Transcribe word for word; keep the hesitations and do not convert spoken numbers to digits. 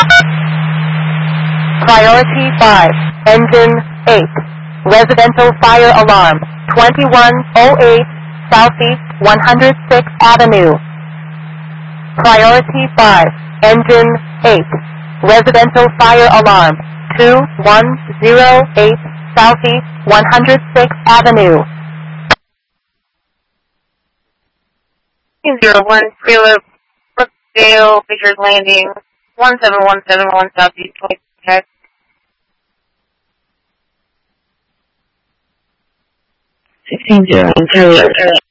Priority five, engine eight. Residential fire alarm, twenty-one oh eight Southeast one hundred sixth Avenue. Priority five, engine eight. Residential fire alarm, two one oh eight Southeast one hundred sixth Avenue. zero one Philip, Brookdale, Fisher's Landing, one seven one seven one Southeast twenty-six. sixteen zero.